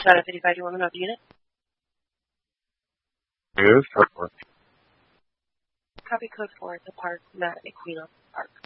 955, do you want to know the unit? Yes, code 4. Copy code 4 at the park, not Equino Park.